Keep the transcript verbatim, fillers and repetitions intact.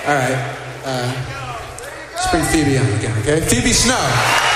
All right. Uh, let's bring Phoebe on again, okay? Phoebe Snow.